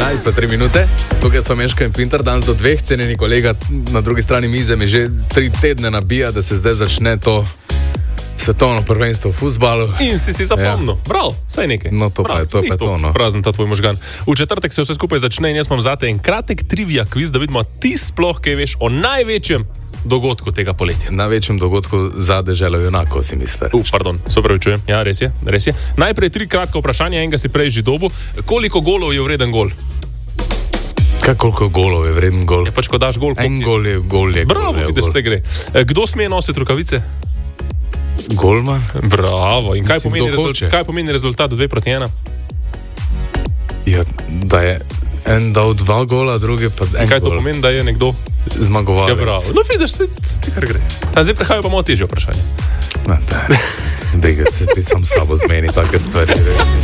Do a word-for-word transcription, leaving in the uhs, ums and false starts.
enajst pa tri minute. Tukaj smo Meška in Pintar, danes do dveh, cenjeni kolega na drugi strani mize mi že tri tedne nabija, da se zdaj začne to svetovno prvenstvo v fuzbalu. In si si zapomnil. Ja. Prav, saj nekaj. No, to Prav, pa je to, pa je to, no. Prazen ta tvoj možgan. V četrtek se vse skupaj začne in jaz imam zate en kratek trivia kviz, da vidimo ti sploh, kaj veš o največjem dogodku tega poletja. Na večjem dogodku za deželo junakov, si misliš. Uh, pardon, se opravičujem. Ja, res je, res je. Najprej tri kratka vprašanja, enega si prej že dobil. Koliko golov je vreden gol? Kaj koliko golov je vreden gol? Ja, pač ko daš gol, en gol je gol je. Bravo, gol je, vidiš, gol. se gre. Kdo sme nositi rukavice? Golman. Bravo. In kaj, Mislim, pomeni, kdo rezult, hoče? kaj pomeni rezultat dve proti ena? Ja, da je en dal dva gola, drugi pa en In kaj to gol. pomeni, da je nekdo Zmagovalec. Ja, bravo. No, vidiš, se ti kar gre. A zdaj prehajajo pa malo težje vprašanje. No, da, zdaj se ti sam sabo zmeni take stvari.